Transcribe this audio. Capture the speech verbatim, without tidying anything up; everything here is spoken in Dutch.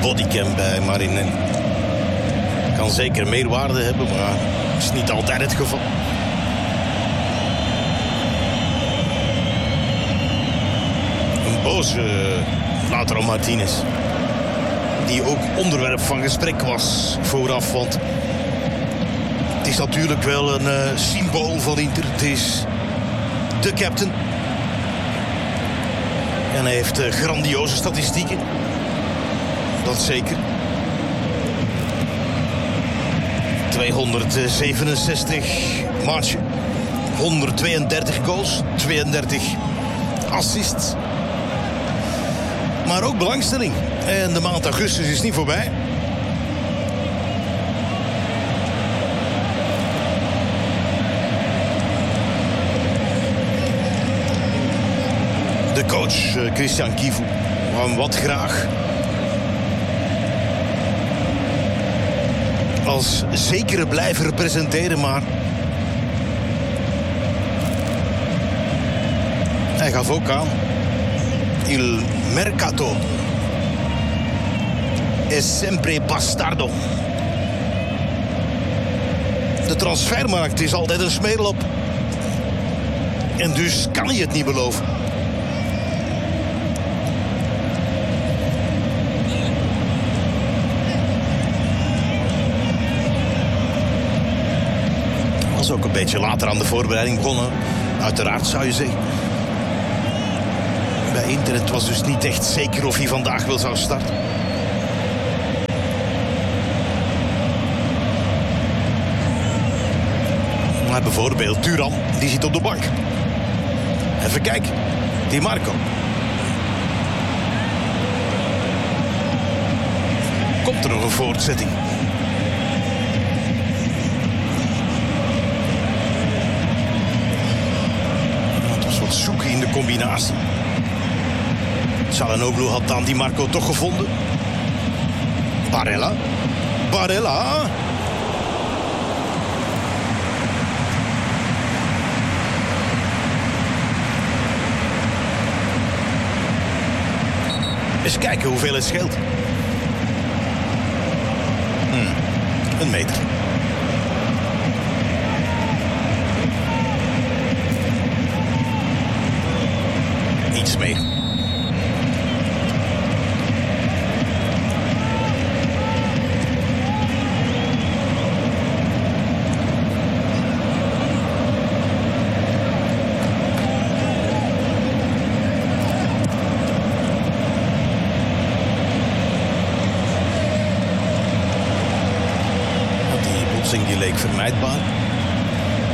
bodycam bij Marinelli. Kan zeker meerwaarde hebben, maar dat is niet altijd het geval. Een boze Lautaro Martinez, die ook onderwerp van gesprek was vooraf, want het is natuurlijk wel een uh, symbool van Inter. Het is de captain. En hij heeft uh, grandioze statistieken. Dat zeker. tweehonderdzevenenzestig matchen. honderdtweeëndertig goals. tweeëndertig assists. Maar ook belangstelling. En de maand augustus is niet voorbij. De coach uh, Christian Kivu wou hem wat graag als zekere blijver presenteren, maar hij gaf ook aan: il mercato es sempre bastardo. De transfermarkt is altijd een smeerlap. En dus kan hij het niet beloven. Was ook een beetje later aan de voorbereiding begonnen. Uiteraard, zou je zeggen. Bij Inter, het was dus niet echt zeker of hij vandaag wel zou starten. Maar bijvoorbeeld Thuram, die zit op de bank. Even kijken. Di Marco. Komt er nog een voortzetting? Het was wat zoeken in de combinatie. Çalhanoğlu had dan Di Marco toch gevonden. Barella. Barella. Eens kijken hoeveel het scheelt. Hmm, een meter. Iets meer. Die leek vermijdbaar.